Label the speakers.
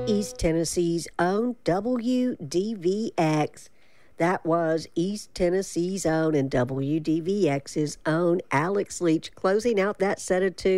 Speaker 1: East Tennessee's own WDVX. That was East Tennessee's own and WDVX's own Alex Leach closing out that set of two